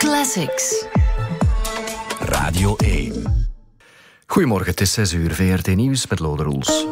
Classics. Radio 1. Goedemorgen, het is 6 uur. VRT Nieuws met Lode Roels.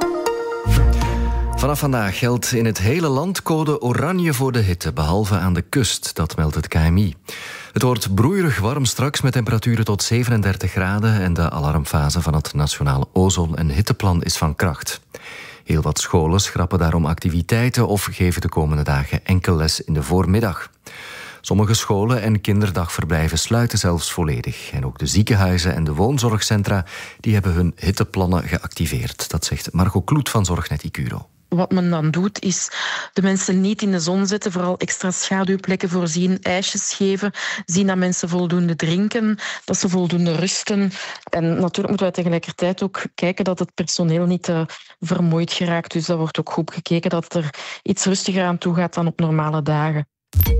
Vanaf vandaag geldt in het hele land code oranje voor de hitte, behalve aan de kust, dat meldt het KMI. Het wordt broeierig warm straks met temperaturen tot 37 graden en de alarmfase van het Nationale Ozon- en Hitteplan is van kracht. Heel wat scholen schrappen daarom activiteiten of geven de komende dagen enkel les in de voormiddag. Sommige scholen en kinderdagverblijven sluiten zelfs volledig. En ook de ziekenhuizen en de woonzorgcentra die hebben hun hitteplannen geactiveerd. Dat zegt Margot Kloet van Zorgnet Icuro. Wat men dan doet, is de mensen niet in de zon zetten, vooral extra schaduwplekken voorzien, ijsjes geven, zien dat mensen voldoende drinken, dat ze voldoende rusten. En natuurlijk moeten wij tegelijkertijd ook kijken dat het personeel niet vermoeid geraakt. Dus dat wordt ook goed gekeken dat het er iets rustiger aan toe gaat dan op normale dagen.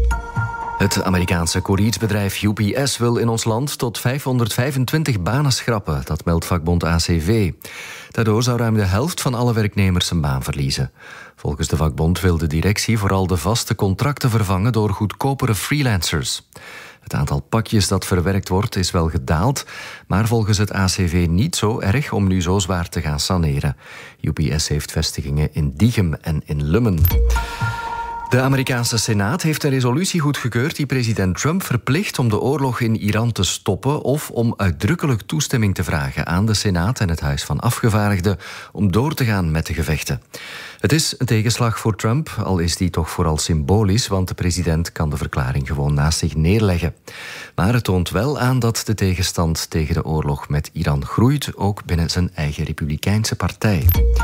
Het Amerikaanse koeriersbedrijf UPS wil in ons land tot 525 banen schrappen. Dat meldt vakbond ACV. Daardoor zou ruim de helft van alle werknemers zijn baan verliezen. Volgens de vakbond wil de directie vooral de vaste contracten vervangen door goedkopere freelancers. Het aantal pakjes dat verwerkt wordt is wel gedaald, maar volgens het ACV niet zo erg om nu zo zwaar te gaan saneren. UPS heeft vestigingen in Diegem en in Lummen. De Amerikaanse Senaat heeft een resolutie goedgekeurd die president Trump verplicht om de oorlog in Iran te stoppen of om uitdrukkelijk toestemming te vragen aan de Senaat en het Huis van Afgevaardigden om door te gaan met de gevechten. Het is een tegenslag voor Trump, al is die toch vooral symbolisch, want de president kan de verklaring gewoon naast zich neerleggen. Maar het toont wel aan dat de tegenstand tegen de oorlog met Iran groeit, ook binnen zijn eigen Republikeinse partij.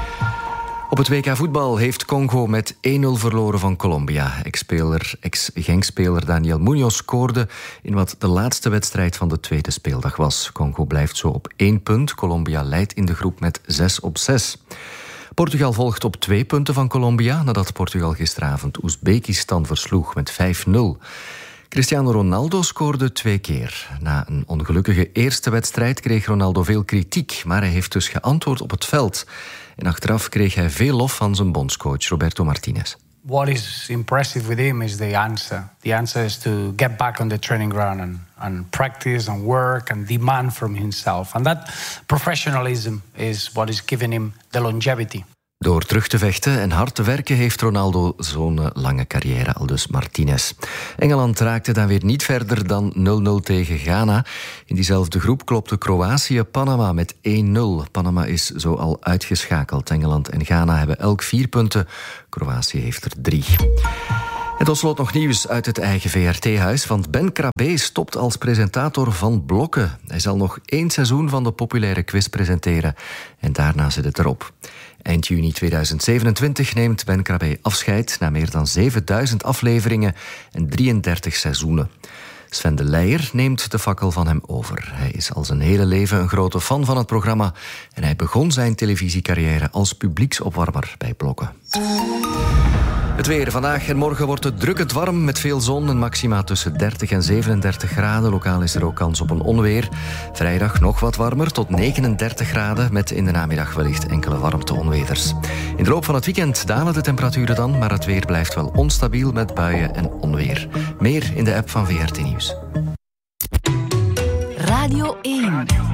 Op het WK voetbal heeft Congo met 1-0 verloren van Colombia. Ex-Genk-speler Daniel Munoz scoorde in wat de laatste wedstrijd van de tweede speeldag was. Congo blijft zo op 1 punt. Colombia leidt in de groep met 6-6. Portugal volgt op 2 punten van Colombia, nadat Portugal gisteravond Oezbekistan versloeg met 5-0. Cristiano Ronaldo scoorde 2 keer. Na een ongelukkige eerste wedstrijd kreeg Ronaldo veel kritiek, maar hij heeft dus geantwoord op het veld. En achteraf kreeg hij veel lof van zijn bondscoach Roberto Martinez. What is impressive with him is the answer. The answer is to get back on the training ground and practice and work and demand from himself. And that professionalism is what is giving him the longevity. Door terug te vechten en hard te werken heeft Ronaldo zo'n lange carrière, aldus Martinez. Engeland raakte dan weer niet verder dan 0-0 tegen Ghana. In diezelfde groep klopte Kroatië Panama met 1-0. Panama is zo al uitgeschakeld. Engeland en Ghana hebben elk 4 punten. Kroatië heeft er 3. En tot slot nog nieuws uit het eigen VRT-huis, want Ben Krabbe stopt als presentator van Blokken. Hij zal nog 1 seizoen van de populaire quiz presenteren en daarna zit het erop. Eind juni 2027 neemt Ben Krabbe afscheid na meer dan 7000 afleveringen en 33 seizoenen. Sven de Leijer neemt de fakkel van hem over. Hij is al zijn hele leven een grote fan van het programma en hij begon zijn televisiecarrière als publieksopwarmer bij Blokken. Het weer. Vandaag en morgen wordt het drukkend warm met veel zon en maxima tussen 30 en 37 graden. Lokaal is er ook kans op een onweer. Vrijdag nog wat warmer, tot 39 graden... met in de namiddag wellicht enkele warmte-onweders. In de loop van het weekend dalen de temperaturen dan... maar het weer blijft wel onstabiel met buien en onweer. Meer in de app van VRT Nieuws. Radio 1.